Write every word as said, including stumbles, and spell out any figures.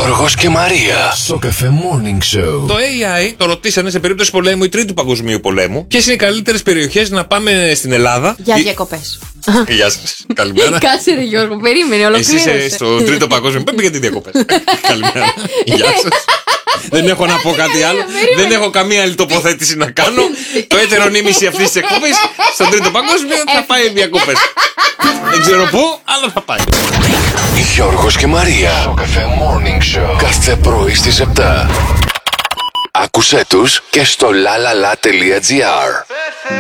Γιώργος και Μαρία. Σοκαφέ Morning Show. Το έι άι το ρωτήσανε σε περίπτωση πολέμου ή τρίτου παγκοσμίου πολέμου ποιες είναι οι καλύτερες περιοχές να πάμε στην Ελλάδα για ή... διακοπές. Γεια σας. Καλημέρα. Κάτσε ρε Γιώργο, περίμενε, ολοκλήρωσε. Εσύ είσαι στο τρίτο παγκόσμιο. Πάμε για τις διακοπές. Καλημέρα. Γεια σας. Δεν έχω να πω κάτι άλλο. Δεν έχω καμία άλλη τοποθέτηση να κάνω. Το έτερο νήμιση αυτής της εκπομπής στον τρίτο παγκόσμιο θα πάει διακοπές. Δεν ξέρω πού, αλλά θα πάει. Γιώργος και Μαρία. Σοκαφέ Morning Show. Κάθε πρωί στις επτά. Άκουσέ τους και στο λαλαλα τελεία τζι άρ.